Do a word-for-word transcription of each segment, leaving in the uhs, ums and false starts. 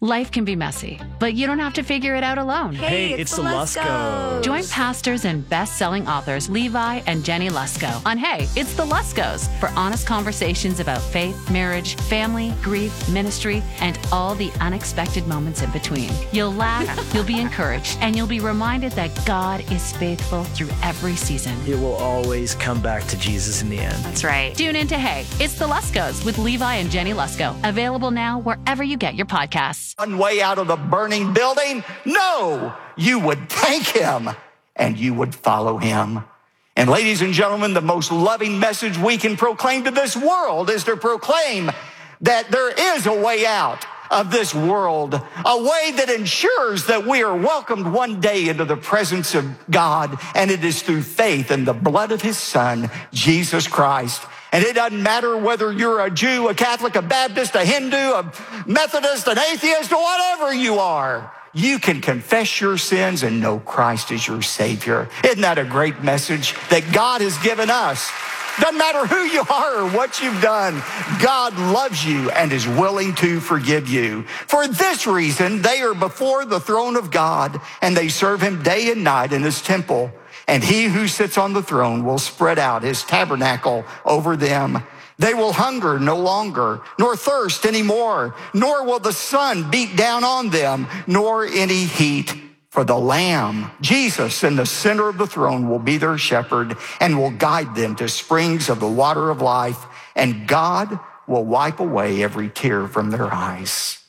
Life can be messy, but you don't have to figure it out alone. Hey, it's, it's the Luskos. Join pastors and best-selling authors Levi and Jenny Lusko on Hey, It's the Luskos for honest conversations about faith, marriage, family, grief, ministry, and all the unexpected moments in between. You'll laugh, you'll be encouraged, and you'll be reminded that God is faithful through every season. It will always come back to Jesus in the end. That's right. Tune in to Hey, It's the Luskos with Levi and Jenny Lusko. Available now wherever you get your podcasts. One way out of the burning building? No, you would thank him and you would follow him. And ladies and gentlemen, the most loving message we can proclaim to this world is to proclaim that there is a way out of this world, a way that ensures that we are welcomed one day into the presence of God, and it is through faith in the blood of his Son, Jesus Christ. And it doesn't matter whether you're a Jew, a Catholic, a Baptist, a Hindu, a Methodist, an atheist, or whatever you are. You can confess your sins and know Christ is your Savior. Isn't that a great message that God has given us? Doesn't matter who you are or what you've done. God loves you and is willing to forgive you. For this reason, they are before the throne of God, and they serve him day and night in his temple. And he who sits on the throne will spread out his tabernacle over them. They will hunger no longer, nor thirst anymore, nor will the sun beat down on them, nor any heat. For the Lamb, Jesus, in the center of the throne, will be their shepherd and will guide them to springs of the water of life. And God will wipe away every tear from their eyes.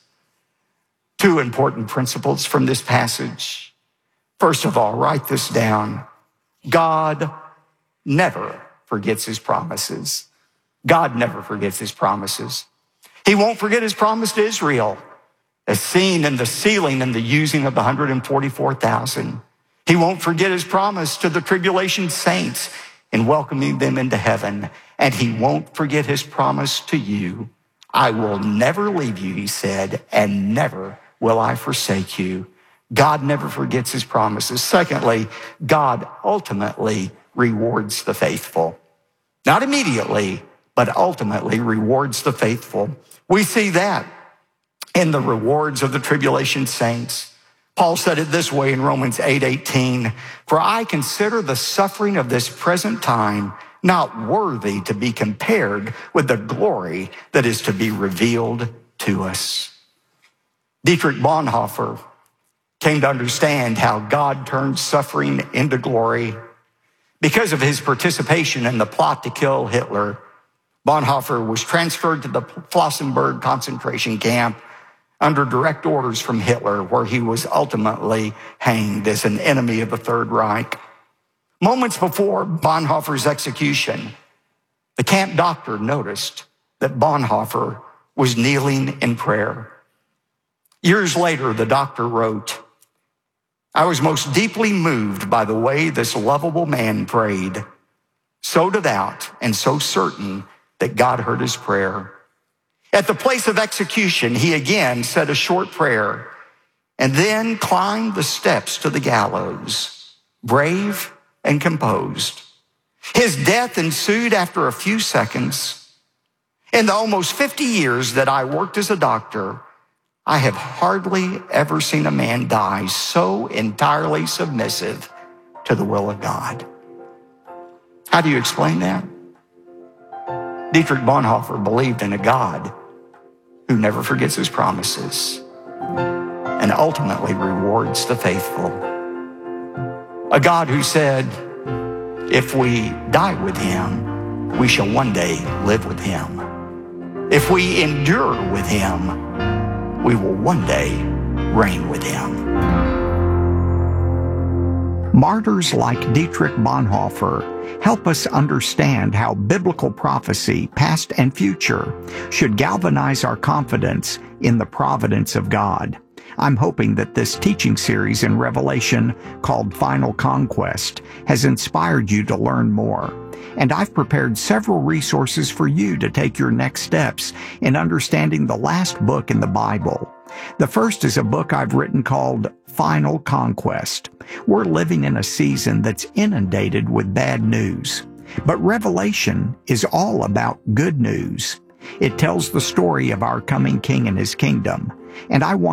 Two important principles from this passage. First of all, write this down. God never forgets his promises. God never forgets his promises. He won't forget his promise to Israel, as seen in the sealing and the using of the one hundred forty-four thousand. He won't forget his promise to the tribulation saints in welcoming them into heaven. And he won't forget his promise to you. I will never leave you, he said, and never will I forsake you. God never forgets his promises. Secondly, God ultimately rewards the faithful. Not immediately, but ultimately rewards the faithful. We see that in the rewards of the tribulation saints. Paul said it this way in Romans eight eighteen, for I consider the suffering of this present time not worthy to be compared with the glory that is to be revealed to us. Dietrich Bonhoeffer came to understand how God turned suffering into glory. Because of his participation in the plot to kill Hitler, Bonhoeffer was transferred to the Flossenburg concentration camp under direct orders from Hitler, where he was ultimately hanged as an enemy of the Third Reich. Moments before Bonhoeffer's execution, the camp doctor noticed that Bonhoeffer was kneeling in prayer. Years later, the doctor wrote, I was most deeply moved by the way this lovable man prayed, so devout and so certain that God heard his prayer. At the place of execution, he again said a short prayer and then climbed the steps to the gallows, brave and composed. His death ensued after a few seconds. In the almost fifty years that I worked as a doctor, I have hardly ever seen a man die so entirely submissive to the will of God. How do you explain that? Dietrich Bonhoeffer believed in a God who never forgets his promises and ultimately rewards the faithful. A God who said, if we die with him, we shall one day live with him. If we endure with him, we will one day reign with him. Martyrs like Dietrich Bonhoeffer help us understand how biblical prophecy, past and future, should galvanize our confidence in the providence of God. I'm hoping that this teaching series in Revelation called Final Conquest has inspired you to learn more. And I've prepared several resources for you to take your next steps in understanding the last book in the Bible. The first is a book I've written called Final Conquest. We're living in a season that's inundated with bad news. But Revelation is all about good news. It tells the story of our coming King and his kingdom. And I want